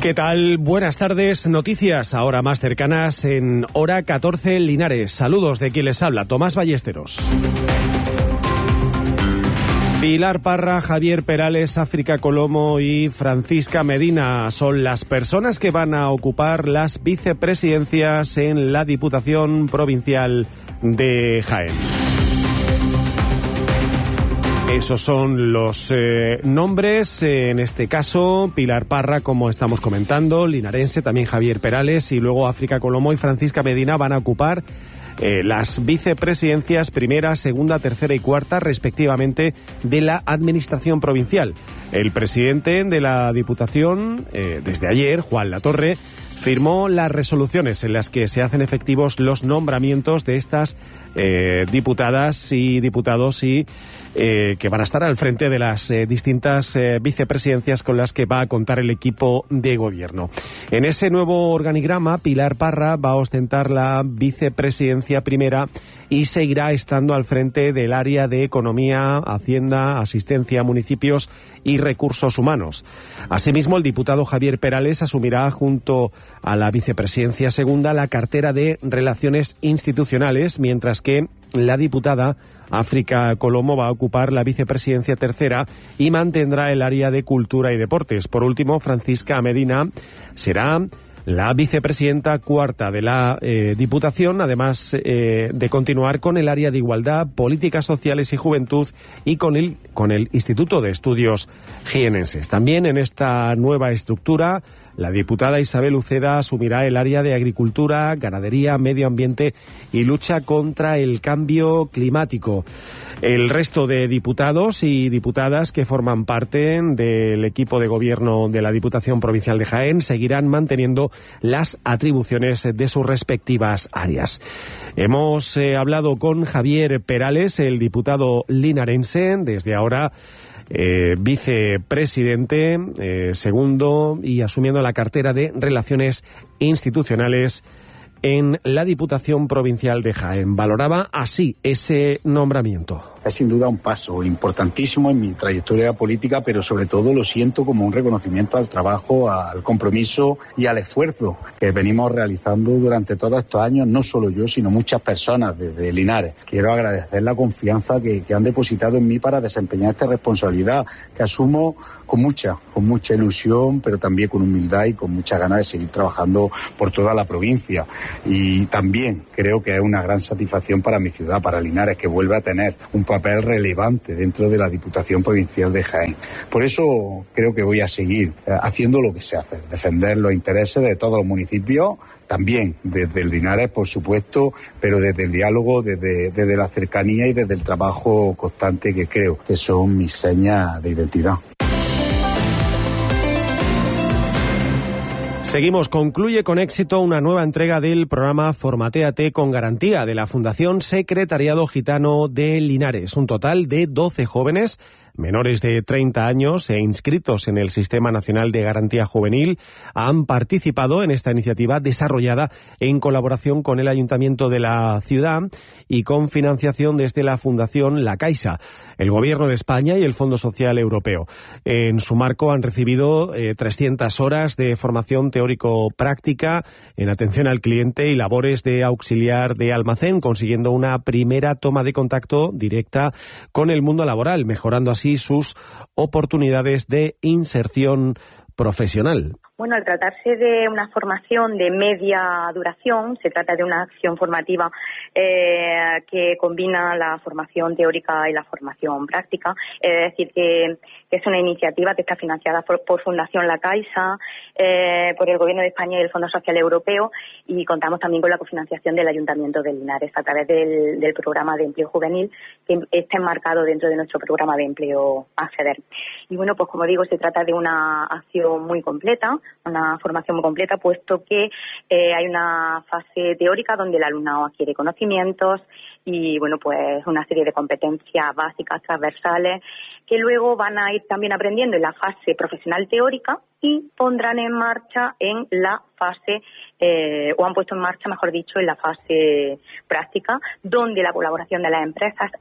¿Qué tal? Buenas tardes. Noticias ahora más cercanas en Hora 14 Linares. Saludos de quien les habla, Tomás Ballesteros. Pilar Parra, Javier Perales, África Colomo y Francisca Medina son las personas que van a ocupar las vicepresidencias en la Diputación Provincial de Jaén. Esos son los nombres, en este caso Pilar Parra, como estamos comentando, linarense, también Javier Perales, y luego África Colomo y Francisca Medina van a ocupar las vicepresidencias primera, segunda, tercera y cuarta, respectivamente, de la Administración Provincial. El presidente de la Diputación, desde ayer, Juan Latorre, firmó las resoluciones en las que se hacen efectivos los nombramientos de estas diputadas y diputados y que van a estar al frente de las distintas vicepresidencias con las que va a contar el equipo de gobierno. En ese nuevo organigrama, Pilar Parra va a ostentar la vicepresidencia primera y seguirá estando al frente del área de Economía, Hacienda, Asistencia a Municipios y Recursos Humanos. Asimismo, el diputado Javier Perales asumirá junto a la vicepresidencia segunda la cartera de Relaciones Institucionales, mientras que la diputada África Colomo va a ocupar la vicepresidencia tercera y mantendrá el área de Cultura y Deportes. Por último, Francisca Medina será la vicepresidenta cuarta de la Diputación, además de continuar con el área de Igualdad, Políticas Sociales y Juventud y con el Instituto de Estudios Jienenses. También en esta nueva estructura, la diputada Isabel Uceda asumirá el área de Agricultura, Ganadería, Medio Ambiente y lucha contra el cambio climático. El resto de diputados y diputadas que forman parte del equipo de gobierno de la Diputación Provincial de Jaén seguirán manteniendo las atribuciones de sus respectivas áreas. Hemos hablado con Javier Perales, el diputado linarense, desde ahora vicepresidente segundo y asumiendo la cartera de Relaciones Institucionales en la Diputación Provincial de Jaén. Valoraba así ese nombramiento. Es sin duda un paso importantísimo en mi trayectoria política, pero sobre todo lo siento como un reconocimiento al trabajo, al compromiso y al esfuerzo que venimos realizando durante todos estos años, no solo yo, sino muchas personas desde Linares. Quiero agradecer la confianza que han depositado en mí para desempeñar esta responsabilidad, que asumo con mucha ilusión, pero también con humildad y con muchas ganas de seguir trabajando por toda la provincia. Y también creo que es una gran satisfacción para mi ciudad, para Linares, que vuelve a tener un papel relevante dentro de la Diputación Provincial de Jaén. Por eso creo que voy a seguir haciendo lo que sé hacer, defender los intereses de todos los municipios, también desde el Linares, por supuesto, pero desde el diálogo, desde la cercanía y desde el trabajo constante, que creo que son mis señas de identidad. Seguimos. Concluye con éxito una nueva entrega del programa Formatéate con Garantía de la Fundación Secretariado Gitano de Linares. Un total de 12 jóvenes menores de 30 años e inscritos en el Sistema Nacional de Garantía Juvenil han participado en esta iniciativa desarrollada en colaboración con el Ayuntamiento de la ciudad y con financiación desde la Fundación La Caixa, el Gobierno de España y el Fondo Social Europeo. En su marco han recibido 300 horas de formación teórico-práctica en atención al cliente y labores de auxiliar de almacén, consiguiendo una primera toma de contacto directa con el mundo laboral, mejorando así sus oportunidades de inserción profesional. Bueno, al tratarse de una formación de media duración, se trata de una acción formativa que combina la formación teórica y la formación práctica. Es decir, que es una iniciativa que está financiada por Fundación La Caixa, por el Gobierno de España y el Fondo Social Europeo, y contamos también con la cofinanciación del Ayuntamiento de Linares a través del programa de empleo juvenil, que está enmarcado dentro de nuestro programa de empleo Acceder. Y bueno, pues como digo, se trata de una acción muy completa, una formación muy completa, puesto que hay una fase teórica donde el alumnado adquiere conocimientos y bueno, pues una serie de competencias básicas, transversales, que luego van a ir también aprendiendo en la fase profesional teórica y pondrán en marcha en la fase, o han puesto en marcha, mejor dicho, en la fase práctica, donde la colaboración de las empresas es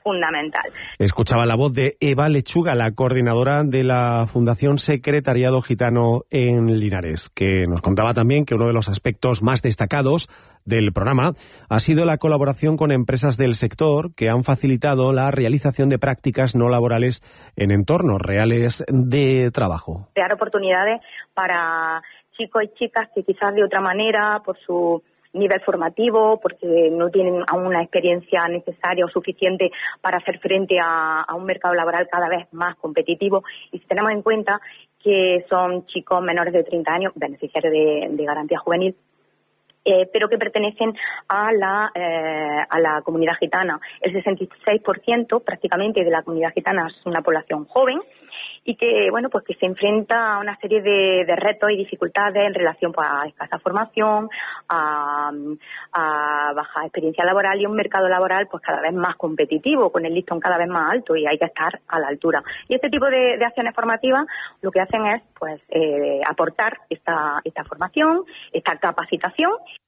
fundamental. Escuchaba la voz de Eva Lechuga, la coordinadora de la Fundación Secretariado Gitano en Linares, que nos contaba también que uno de los aspectos más destacados del programa ha sido la colaboración con empresas del sector que han facilitado la realización de prácticas no laborales en entornos reales de trabajo. Crear oportunidades para chicos y chicas que quizás de otra manera, por su nivel formativo, porque no tienen aún una experiencia necesaria o suficiente para hacer frente a un mercado laboral cada vez más competitivo. Y si tenemos en cuenta que son chicos menores de 30 años, beneficiarios de garantía juvenil, pero que pertenecen a la comunidad gitana. El 66% prácticamente de la comunidad gitana es una población joven, y que, bueno, pues que se enfrenta a una serie de retos y dificultades en relación, pues, a escasa formación, a baja experiencia laboral y un mercado laboral pues cada vez más competitivo, con el listón cada vez más alto, y hay que estar a la altura. Y este tipo de acciones formativas lo que hacen es pues aportar esta formación, esta capacitación.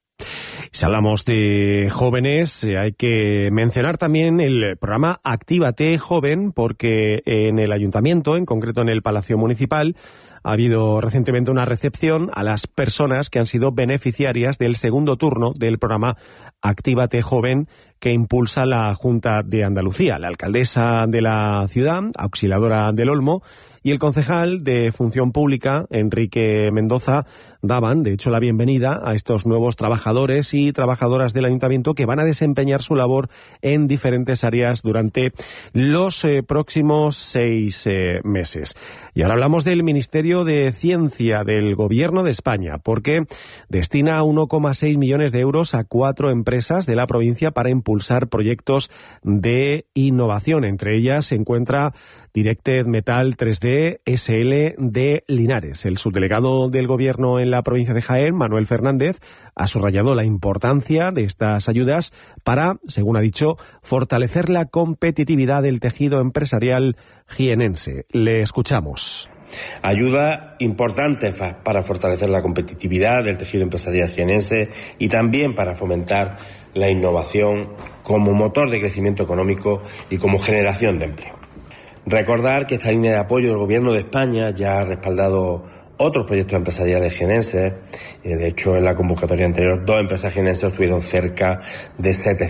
Si hablamos de jóvenes, hay que mencionar también el programa Actívate Joven, porque en el Ayuntamiento, en concreto en el Palacio Municipal, ha habido recientemente una recepción a las personas que han sido beneficiarias del segundo turno del programa Actívate Joven que impulsa la Junta de Andalucía. La alcaldesa de la ciudad, auxiliadora del Olmo, y el concejal de Función Pública, Enrique Mendoza, daban, de hecho, la bienvenida a estos nuevos trabajadores y trabajadoras del Ayuntamiento que van a desempeñar su labor en diferentes áreas durante los próximos 6 meses. Y ahora hablamos del Ministerio de Ciencia del Gobierno de España, porque destina 1,6 millones de euros a 4 empresas de la provincia para impulsar proyectos de innovación. Entre ellas se encuentra Directed Metal 3D SL de Linares. El subdelegado del Gobierno en la provincia de Jaén, Manuel Fernández, ha subrayado la importancia de estas ayudas para, según ha dicho, fortalecer la competitividad del tejido empresarial jienense. Le escuchamos. Ayuda importante para fortalecer la competitividad del tejido empresarial jienense y también para fomentar la innovación como motor de crecimiento económico y como generación de empleo. Recordar que esta línea de apoyo del Gobierno de España ya ha respaldado otros proyectos empresariales jienenses. De hecho, en la convocatoria anterior, 2 empresas jienenses obtuvieron cerca de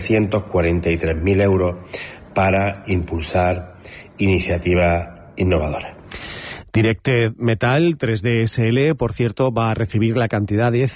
743.000 euros para impulsar iniciativas innovadoras. Directed Metal 3D SL, por cierto, va a recibir la cantidad de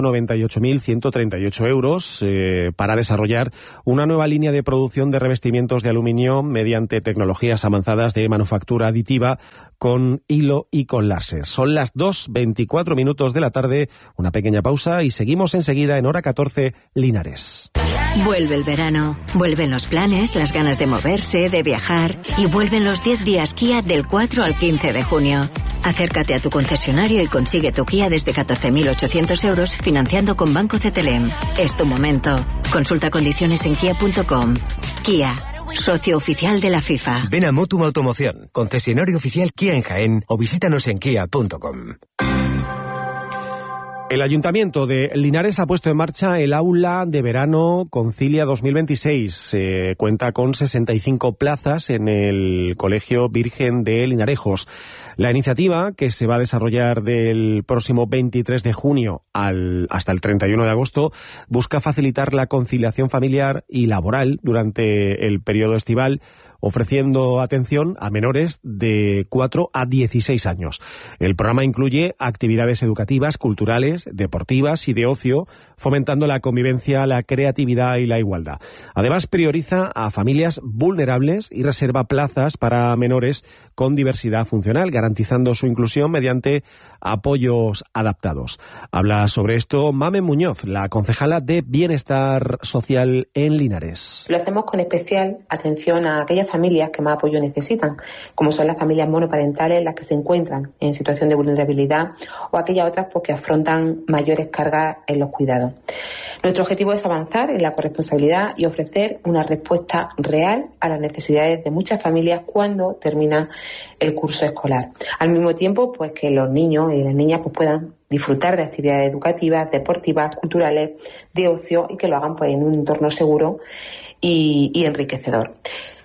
198.138 euros para desarrollar una nueva línea de producción de revestimientos de aluminio mediante tecnologías avanzadas de manufactura aditiva con hilo y con láser. Son las 2:24 de la tarde, una pequeña pausa y seguimos enseguida en Hora 14, Linares. Vuelve el verano, vuelven los planes, las ganas de moverse, de viajar y vuelven los 10 días Kia del 4 al 15 de junio. Acércate a tu concesionario y consigue tu Kia desde 14.800 euros financiando con Banco CTLM. Es tu momento. Consulta condiciones en kia.com. Kia, socio oficial de la FIFA. Ven a Motum Automoción, concesionario oficial Kia en Jaén o visítanos en kia.com. El Ayuntamiento de Linares ha puesto en marcha el aula de verano Concilia 2026. Cuenta con 65 plazas en el Colegio Virgen de Linarejos. La iniciativa, que se va a desarrollar del próximo 23 de junio hasta el 31 de agosto, busca facilitar la conciliación familiar y laboral durante el periodo estival, ofreciendo atención a menores de 4 a 16 años. El programa incluye actividades educativas, culturales, deportivas y de ocio, fomentando la convivencia, la creatividad y la igualdad. Además, prioriza a familias vulnerables y reserva plazas para menores con diversidad funcional, garantizando su inclusión mediante apoyos adaptados. Habla sobre esto Mamen Muñoz, la concejala de Bienestar Social en Linares. Lo hacemos con especial atención a aquellas familias que más apoyo necesitan, como son las familias monoparentales, las que se encuentran en situación de vulnerabilidad, o aquellas otras pues, que afrontan mayores cargas en los cuidados. Nuestro objetivo es avanzar en la corresponsabilidad y ofrecer una respuesta real a las necesidades de muchas familias cuando termina el curso escolar. Al mismo tiempo, pues que los niños y las niñas pues, puedan disfrutar de actividades educativas, deportivas, culturales, de ocio y que lo hagan pues, en un entorno seguro y enriquecedor.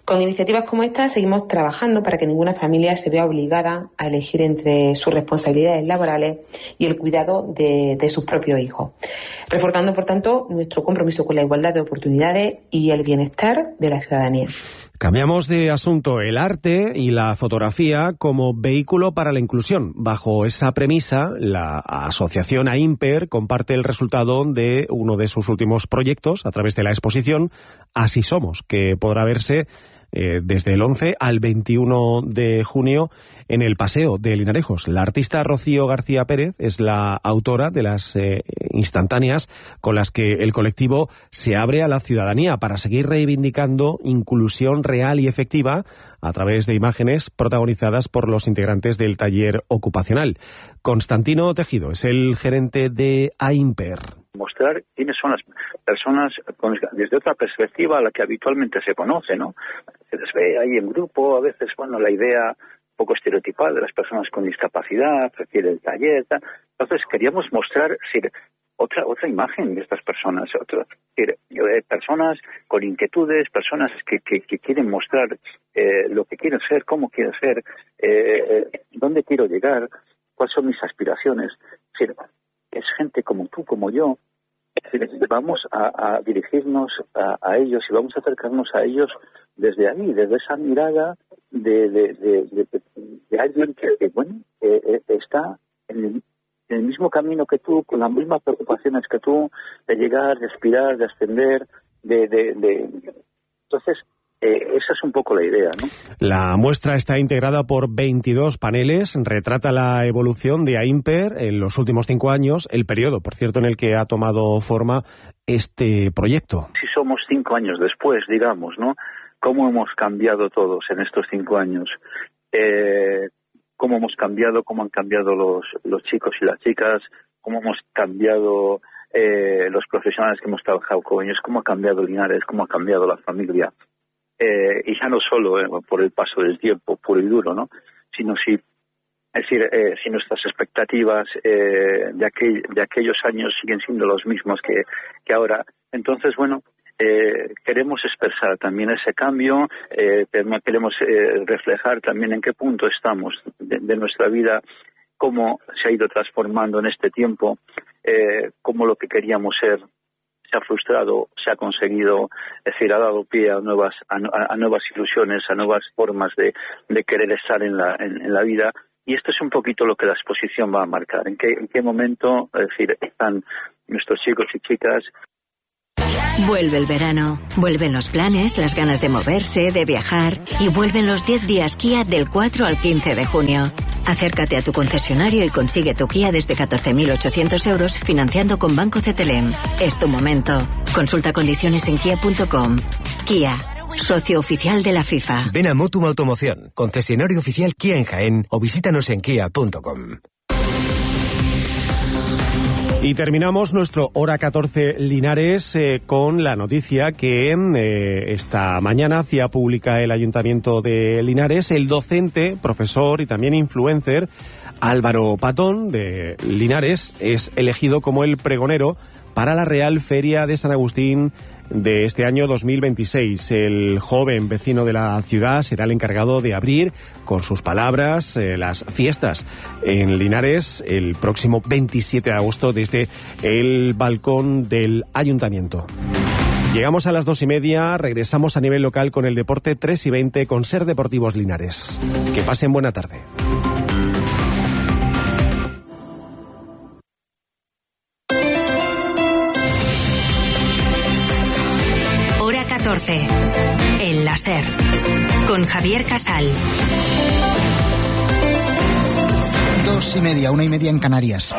Con iniciativas como esta seguimos trabajando para que ninguna familia se vea obligada a elegir entre sus responsabilidades laborales y el cuidado de sus propios hijos, reforzando, por tanto, nuestro compromiso con la igualdad de oportunidades y el bienestar de la ciudadanía. Cambiamos de asunto. El arte y la fotografía como vehículo para la inclusión. Bajo esa premisa, la asociación AIMPER comparte el resultado de uno de sus últimos proyectos a través de la exposición Así Somos, que podrá verse desde el 11 al 21 de junio en el Paseo de Linarejos. La artista Rocío García Pérez es la autora de las instantáneas con las que el colectivo se abre a la ciudadanía para seguir reivindicando inclusión real y efectiva a través de imágenes protagonizadas por los integrantes del taller ocupacional. Constantino Tejido es el gerente de AIMPER. Mostrar quiénes son las personas desde otra perspectiva a la que habitualmente se conoce, ¿no? Se les ve ahí en grupo, a veces, la idea un poco estereotipada de las personas con discapacidad, prefiere el taller, tal. Entonces queríamos mostrar otra imagen de estas personas, personas con inquietudes, personas que quieren mostrar lo que quieren ser, cómo quieren ser, dónde quiero llegar, cuáles son mis aspiraciones. Es gente como tú, como yo. Vamos a dirigirnos a ellos y vamos a acercarnos a ellos desde ahí, desde esa mirada de alguien que está en el mismo camino que tú, con las mismas preocupaciones que tú, de llegar, de aspirar, de ascender, Entonces, esa es un poco la idea, ¿no? La muestra está integrada por 22 paneles, retrata la evolución de AIMPER en los últimos 5 años, el periodo, por cierto, en el que ha tomado forma este proyecto. Si somos 5 años después, digamos, ¿no? ¿Cómo hemos cambiado todos en estos 5 años? ¿Cómo hemos cambiado? ¿Cómo han cambiado los chicos y las chicas? ¿Cómo hemos cambiado los profesionales que hemos trabajado con ellos? ¿Cómo ha cambiado Linares? ¿Cómo ha cambiado la familia? Y ya no solo por el paso del tiempo puro y duro, ¿no? Sino si nuestras expectativas de aquellos años siguen siendo los mismos que ahora. Entonces, queremos expresar también ese cambio, queremos reflejar también en qué punto estamos de nuestra vida, cómo se ha ido transformando en este tiempo, cómo lo que queríamos ser se ha frustrado, se ha conseguido, es decir, ha dado pie a nuevas ilusiones, a nuevas formas de querer estar en la vida. Y esto es un poquito lo que la exposición va a marcar. En qué momento, es decir, están nuestros chicos y chicas. Vuelve el verano, vuelven los planes, las ganas de moverse, de viajar y vuelven los 10 días Kia del 4 al 15 de junio. Acércate a tu concesionario y consigue tu Kia desde 14.800 euros financiando con Banco CTLM. Es tu momento. Consulta condiciones en kia.com. Kia, socio oficial de la FIFA. Ven a Motum Automoción, concesionario oficial Kia en Jaén o visítanos en kia.com. Y terminamos nuestro Hora 14 Linares con la noticia que esta mañana hacía pública el Ayuntamiento de Linares. El docente, profesor y también influencer Álvaro Patón de Linares es elegido como el pregonero para la Real Feria de San Agustín de este año 2026. El joven vecino de la ciudad será el encargado de abrir con sus palabras las fiestas en Linares el próximo 27 de agosto desde el balcón del Ayuntamiento. Llegamos a las 2:30, regresamos a nivel local con el deporte 3:20 con Ser Deportivos Linares. Que pasen buena tarde. El láser con Javier Casal. 2:30, 1:30 en Canarias.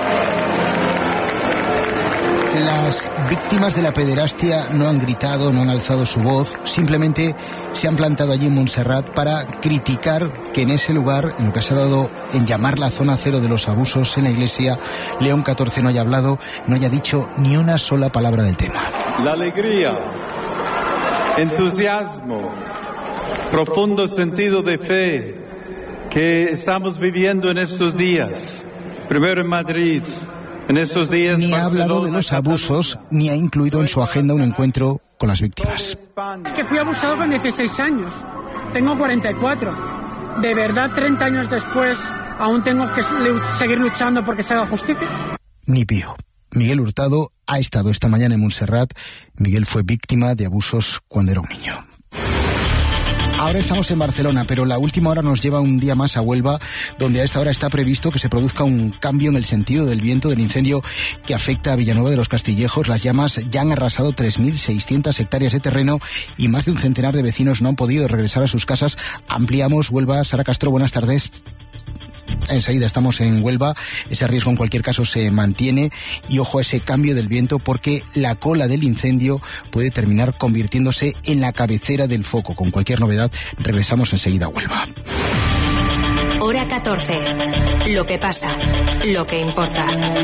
Las víctimas de la pederastia no han gritado, no han alzado su voz, simplemente se han plantado allí en Montserrat para criticar que en ese lugar, en lo que se ha dado en llamar la zona cero de los abusos en la iglesia, León XIV no haya hablado, no haya dicho ni una sola palabra del tema. La alegría, entusiasmo, profundo sentido de fe que estamos viviendo en estos días, primero en Madrid, en estos días. Ni ha hablado de los abusos, ni ha incluido en su agenda un encuentro con las víctimas. Es que fui abusado con 16 años. tengo 44. ¿De verdad 30 años después aún tengo que seguir luchando porque se haga justicia? Ni pío. Miguel Hurtado ha estado esta mañana en Montserrat. Miguel fue víctima de abusos cuando era un niño. Ahora estamos en Barcelona, pero la última hora nos lleva un día más a Huelva, donde a esta hora está previsto que se produzca un cambio en el sentido del viento del incendio que afecta a Villanueva de los Castillejos. Las llamas ya han arrasado 3.600 hectáreas de terreno y más de un centenar de vecinos no han podido regresar a sus casas. Ampliamos Huelva. Sara Castro, buenas tardes. Enseguida estamos en Huelva. Ese riesgo en cualquier caso se mantiene y ojo a ese cambio del viento, porque la cola del incendio puede terminar convirtiéndose en la cabecera del foco. Con cualquier novedad regresamos enseguida a Huelva. Hora 14. Lo que pasa, lo que importa.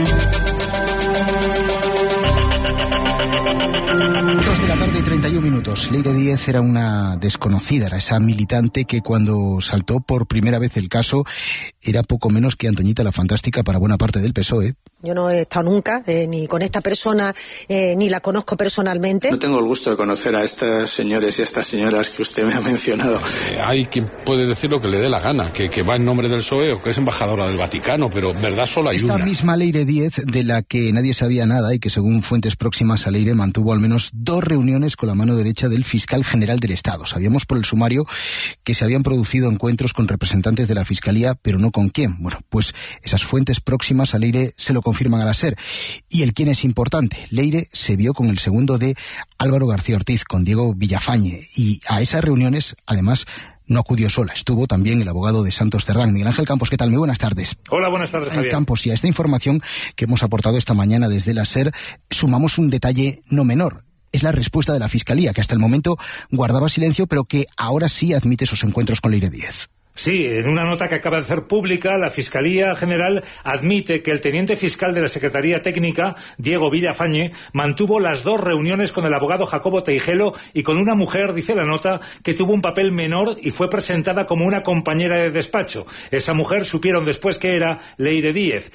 2 de la tarde y 31 minutos. Leire Díez era una desconocida, era esa militante que cuando saltó por primera vez el caso era poco menos que Antoñita la Fantástica para buena parte del PSOE. Yo no he estado nunca ni con esta persona, ni la conozco personalmente. No tengo el gusto de conocer a estos señores y a estas señoras que usted me ha mencionado. Hay quien puede decir lo que le dé la gana, que va en nombre del PSOE o que es embajadora del Vaticano, pero verdad solo hay una. Esta misma Leire Díez, de la que nadie sabía nada y que según fuentes próximas a Leire mantuvo al menos 2 reuniones con la mano derecha del fiscal general del Estado. Sabíamos por el sumario que se habían producido encuentros con representantes de la Fiscalía, pero no con quién. Bueno, pues esas fuentes próximas a Leire se lo confirman a la SER. Y el quién es importante. Leire se vio con el segundo de Álvaro García Ortiz, con Diego Villafañe, y a esas reuniones, además, no acudió sola. Estuvo también el abogado de Santos Cerdán. Miguel Ángel Campos, ¿qué tal? Muy buenas tardes. Hola, buenas tardes, Javier. Campos, y a esta información que hemos aportado esta mañana desde la SER, sumamos un detalle no menor. Es la respuesta de la Fiscalía, que hasta el momento guardaba silencio, pero que ahora sí admite esos encuentros con Leire Díez. Sí, en una nota que acaba de hacer pública, la Fiscalía General admite que el teniente fiscal de la Secretaría Técnica, Diego Villafañe, mantuvo las 2 reuniones con el abogado Jacobo Teijelo y con una mujer, dice la nota, que tuvo un papel menor y fue presentada como una compañera de despacho. Esa mujer supieron después que era Leire Díez.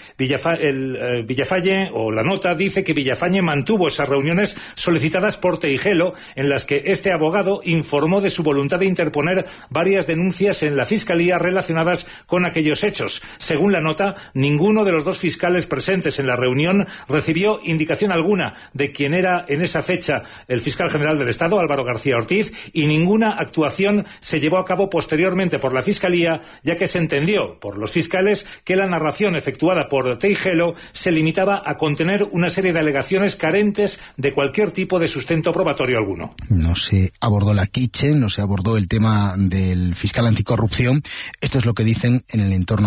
Villafañe, o la nota, dice que Villafañe mantuvo esas reuniones solicitadas por Teijelo, en las que este abogado informó de su voluntad de interponer varias denuncias en la Fiscalía relacionadas con aquellos hechos. Según la nota, ninguno de los 2 fiscales presentes en la reunión recibió indicación alguna de quién era en esa fecha el fiscal general del Estado, Álvaro García Ortiz, y ninguna actuación se llevó a cabo posteriormente por la Fiscalía, ya que se entendió por los fiscales que la narración efectuada por Teijelo se limitaba a contener una serie de alegaciones carentes de cualquier tipo de sustento probatorio alguno. No se abordó la quiche, no se abordó el tema del fiscal anticorrupción. Esto es lo que dicen en el entorno